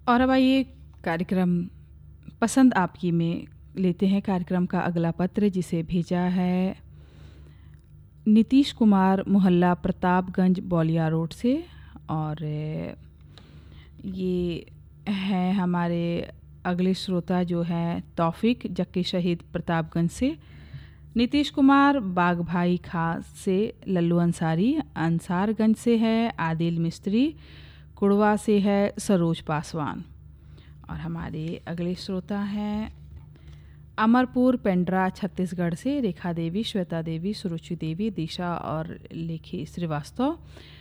और अब आइए कार्यक्रम पसंद आपकी में लेते हैं कार्यक्रम का अगला पत्र, जिसे भेजा है नीतीश कुमार, मोहल्ला प्रतापगंज, बौलिया रोड से। और ये है हमारे अगले श्रोता जो हैं तौफिक, जक्की शहीद प्रतापगंज से। नीतीश कुमार बाग भाई खास से, लल्लू अंसारी अंसारगंज से है, आदिल मिस्त्री कुड़वा से है, सरोज पासवान। और हमारे अगले श्रोता हैं अमरपुर पेंड्रा छत्तीसगढ़ से रेखा देवी, श्वेता देवी, सुरुचि देवी, दिशा और लेखी श्रीवास्तव।